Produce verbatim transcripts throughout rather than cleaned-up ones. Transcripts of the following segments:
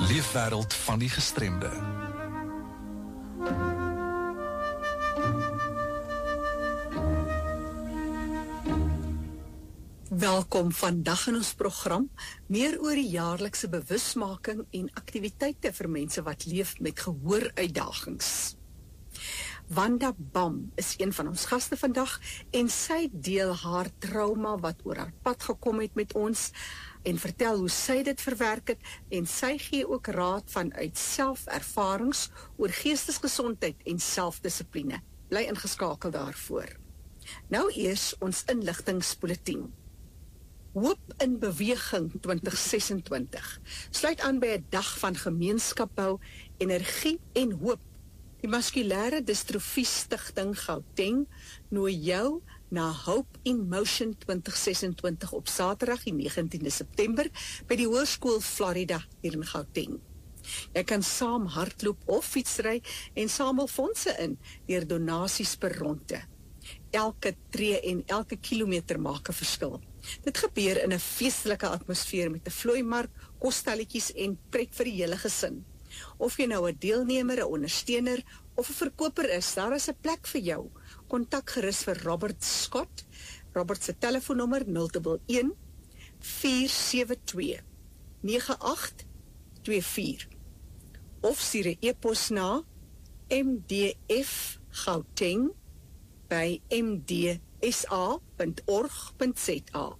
Leefwêreld van die gestremde. Welkom vandag in ons program, meer oor die jaarlikse bewusmaking en aktiwiteite vir mense wat leef met gehooruitdagings. Wanda Bam is een van ons gaste vandag en sy deel haar trauma wat oor haar pad gekom het met ons en vertel hoe sy dit verwerk het en sy gee ook raad vanuit selfervarings oor geestesgesondheid en selfdissipline. Bly ingeskakel daarvoor. Nou eers ons inligtingsbulletin. Hoop in Beweging twintig sesentwintig sluit aan by 'n dag van gemeenskapbou, energie en hoop. Die Muskulêre Distrofie Stichting Gauteng nooi jou na Hope in Motion twintig sesentwintig op Saterdag die negentiende September by die Hoërskool Florida hier in Gauteng. Jy kan saam hardloop of fietsry en samel fondse in deur donasies per ronde. Elke tree en elke kilometer maak 'n verskil. Dit gebeur in 'n feestelike atmosfeer met 'n vlooimark, kostalletjies en pret vir die hele gesin. Of jy nou 'n deelnemer, 'n ondersteuner of 'n verkoper is, daar is 'n plek vir jou. Kontak gerus vir Robert Scott. Robert se telefoonnommer nul een een, vier sewe twee, nege agt twee vier. Of stuur 'n e-pos na m d f gauteng by m d s a punt org punt z a.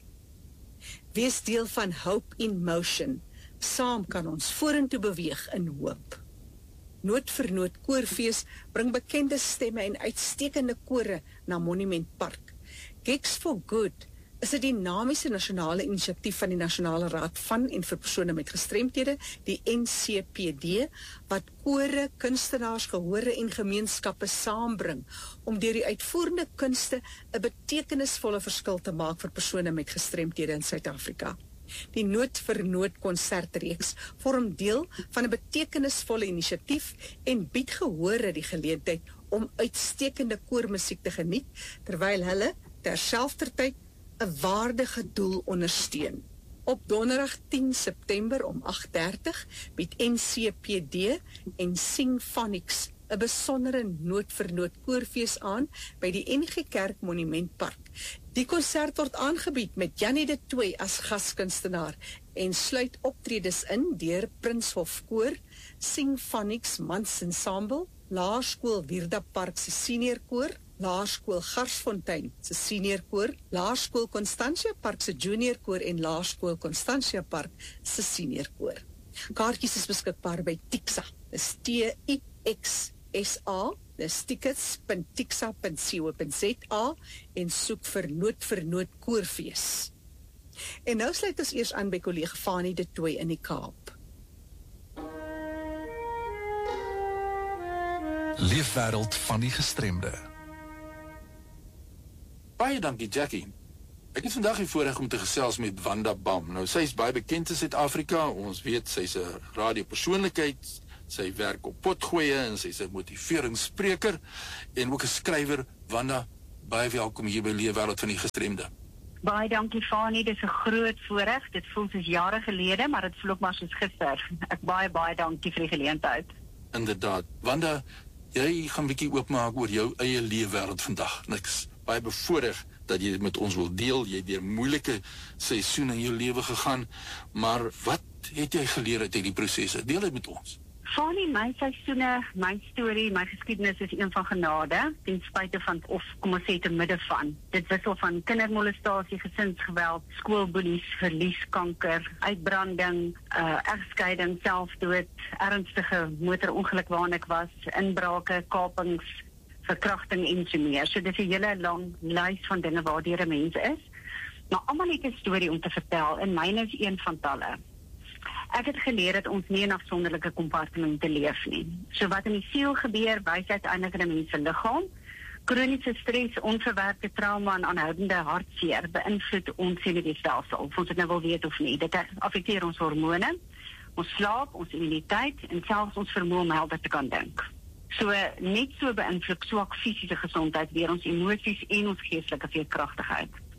Wees deel van Hope in Motion. Saam kan ons vorentoe beweeg in hoop. Noot vir noot koorfees bring bekende stemme en uitstekende kore na Monument Park. Gigs for Good is 'n dinamiese nasionale inisiatief van die Nasionale Raad van en vir persone met gestremthede, die N C P D, wat kore, kunstenaars, gehore en gemeenskappe saambring om deur die uitvoerende kunste 'n betekenisvolle verskil te maak vir persone met gestremthede in Suid-Afrika. Die Noot vir Noot konsertreeks vorm deel van 'n betekenisvolle inisiatief en bied gehore die geleentheid om uitstekende koormusiek te geniet, terwyl hulle terselfdertyd 'n waardige doel ondersteun. Op donderdag tien September om agt dertig bied N C P D en Singphonics 'n besondere noot vir noot koorfees aan by die N G Kerk Monument Park. Die konsert word aangebied met Jannie de Tooy as gaskunstenaar en sluit optredes in deur Prinshof Koor, Singphonics Mans Ensemble, Laerskool Wierda Park se senior koor, Laerskool Garsfontein se senior koor, Laerskool Constantia Park se junior koor en Laerskool Constantia Park se senior koor. Kaartjies is beskikbaar by Tixa. Dis T I X S A, dis tickets punt tixa punt co punt z a en soek vir Noot vir Noot koorfees. En nou sluit ons eers aan by kollega Fanie de Tooy in die Kaap. Leefwêreld van die gestremde. Baie dankie, Jackie. Ek het vandag die voorreg om te gesels met Wanda Bam. Nou, sy is baie bekend in Suid-Afrika. Ons weet, sy is 'n radiopersoonlikheid. Sy werk op potgoeie en sy is 'n motiveringsspreker en ook 'n skrywer. Wanda, baie welkom hier by Leefwêreld van die gestremde. Baie dankie, Fanie. Dit is 'n groot voorreg. Dit voel soos jare gelede, maar dit voel ook maar soos gister. Ek baie, baie dankie vir die geleentheid. Inderdaad. Wanda, jy gaan 'n bietjie oopmaak oor jou eie leefwêreld vandag. Niks. Baie bevoorreg dat jy dit met ons wil deel. Jy het deur moeilike seisoene in jou lewe gegaan, maar wat het jy geleer uit hierdie prosesse? Deel dit met ons. Fanie, my seisoene, my storie, my geskiedenis is een van genade, ten spyte van, of kom ons sê te midde van. Dit wissel van kindermolestasie, gesinsgeweld, skoolboelies, verlies, kanker, uitbranding, uh, egskeiding, selfdood, ernstige motorongeluk waarin ek was, inbrake, kapings, verkrachting en so meer. So dit is 'n hele lang lys van dinge waardeur 'n mens is. Maar almal het 'n storie om te vertel en myne is een van talle. Ek het geleer dat ons nie in afsonderlike kompartemente leef nie. So wat in die siel gebeur, wys uiteindelik in 'n mens se liggaam. Kroniese stres, onverwerkte trauma en aanhoudende hartseer beïnvloed ons senuweestelsel, of ons dit nou wil weet of nie. Dit affekteer ons hormone, ons slaap, ons immuniteit en selfs ons vermoë om helder te kan dink. So net so beïnvloed swak fisiese gesondheid weer ons emosies en ons geestelike veerkragtigheid.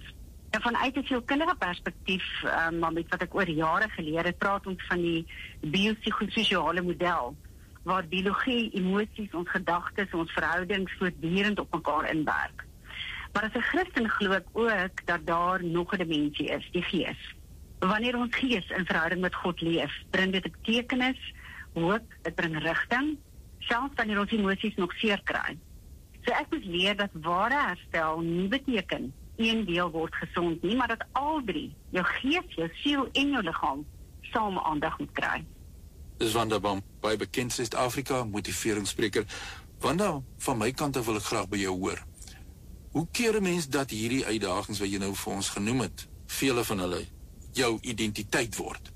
En vanuit 'n sielkundige perspektief, um, maar met wat ek oor jare geleer het, praat ons van die biopsigososiale model, waar biologie, emosies, ons gedagtes, ons verhoudings voortdurend op mekaar inwerk. Maar as 'n Christen glo ek ook dat daar nog 'n dimensie is, die gees. Wanneer ons gees in verhouding met God leef, bring dit betekenis, hoop, dit bring rigting, selfs wanneer ons emosies nog seer kry. So ek moet leer dat ware herstel nie beteken een deel word gesond nie, maar dat al drie, jou gees, jou siel en jou liggaam, saam aandag moet kry. Dis Wanda Bam, baie bekend Suid-Afrika motiveringsspreker. Wanda, van my kant af wil ek graag by jou hoor. Hoe keer 'n mens dat hierdie uitdagings wat jy nou vir ons genoem het, vele van hulle jou identiteit word?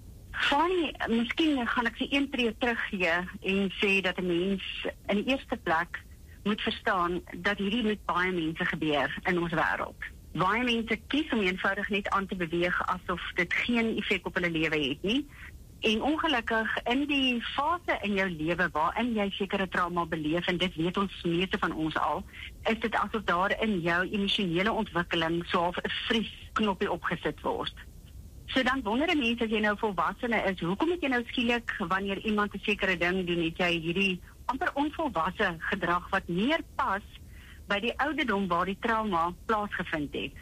Fanny, miskien gaan ek se een tree teruggee en sê dat 'n mens in die eerste plek moet verstaan dat hierdie met baie mense gebeur in ons wêreld. Baie mense kies om eenvoudig net aan te beweeg asof dit geen effek op hulle lewe het nie. En ongelukkig in die fase in jou lewe waarin jy sekere trauma beleef, en dit weet ons meeste van ons al, is dit asof daar in jou emosionele ontwikkeling so 'n vriesknoppie opgesit word. So dan wonder 'n mens as jy nou volwassene is, hoekom het jy nou skielik wanneer iemand 'n sekere ding doen, het jy hierdie amper onvolwasse gedrag wat meer pas by die ouderdom waar die trauma plaasgevind het.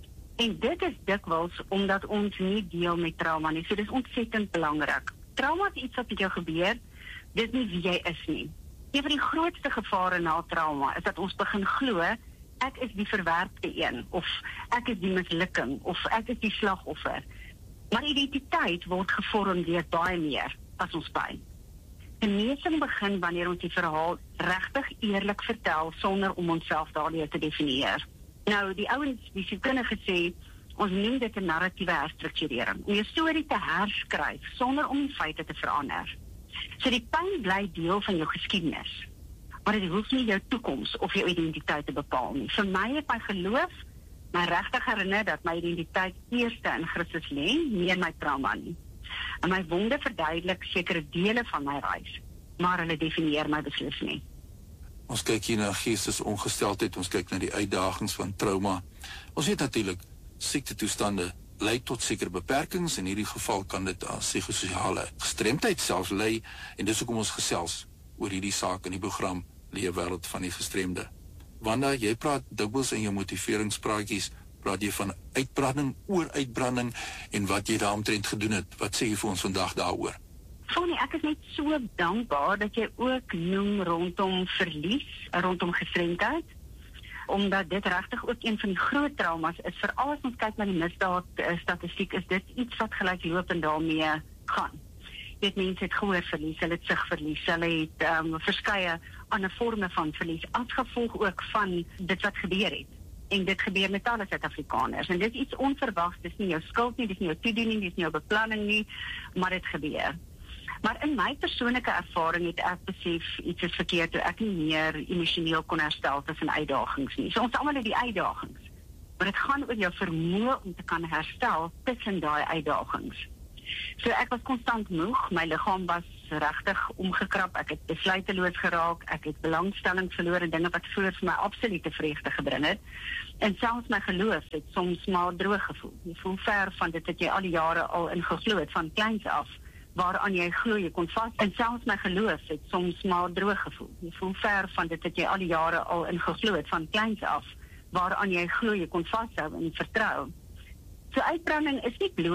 En dit is dikwels omdat ons nie deel met trauma nie. So dis ontsettend belangrik. Trauma is iets wat met jou gebeur, dis nie wie jy is nie. Een van die grootste gevare na trauma is dat ons begin glo, ek is die verwerpte een, of ek is die mislukking, of ek is die slagoffer. Maar identiteit word gevorm deur baie meer as ons pyn. Genesing begin wanneer ons die verhaal regtig eerlik vertel sonder om onsself daardeur te definieer. Nou, die ouens, die sielkundige sê, ons noem dit 'n narratiewe herstrukturering, om jou storie te herskryf sonder om die feite te verander. So die pyn bly deel van jou geskiedenis, maar dit hoef nie jou toekoms of jou identiteit te bepaal nie. Vir my het my geloof my regtig herinner dat my identiteit eerste in Christus lê, nie in my trauma nie. En my wonde verduidelik sekere dele van my reis, maar hulle definieer my beslis nie. Ons kyk hier na geestesongesteldheid, ons kyk na die uitdagings van trauma. Ons weet natuurlik, siektetoestande lei tot sekere beperkings, in hierdie geval kan dit aan psigososiale gestremdheid selfs lei, en dis hoekom ons gesels oor hierdie saak in die program Leefwêreld van die Gestremde. Wanda, jy praat dikwels in jou motiveringspraatjies, praat jy van uitbranding, oor uitbranding, en wat jy daaromtrent gedoen het. Wat sê jy vir ons vandag daaroor? Fanny, ek is net so dankbaar dat jy ook noem rondom verlies, rondom gestremdheid, omdat dit regtig ook een van die groot traumas is. Veral as ons kyk na die misdaad statistiek, is dit iets wat gelyklopend daarmee gaan. Dit mense het gehoorverlies, hulle het sigverlies, hulle het um, verskeie ander vorme van verlies, as gevolg ook van dit wat gebeur het. En dit gebeur met alle Suid-Afrikaners. En dit is iets onverwags, dit is nie jou skuld nie, dit is nie jou toediening, dit is nie jou beplanning nie, maar dit gebeur. Maar in my persoonlike ervaring het ek besef iets is verkeerd toe ek nie meer emosioneel kon herstel tussen uitdagings nie. So ons almal het die uitdagings, maar dit gaan oor jou vermoë om te kan herstel tussen daai uitdagings. So ek was konstant moeg, my liggaam was regtig omgekrap, ek het besluiteloos geraak, ek het belangstelling verloor in dinge wat vroeër vir my absolute vreugde gebring het. En selfs my geloof het soms maar droog gevoel. Jy voel ver van dit wat jy al die jare al in geglo het, van kleins af, waaraan jy glo jy kon vas. En selfs my geloof het soms maar droog gevoel. Jy voel ver van dit wat jy al die jare al in geglo het, van kleins af, waaraan jy glo jy kon vashou en vertrou. So uitbranding is nie bloot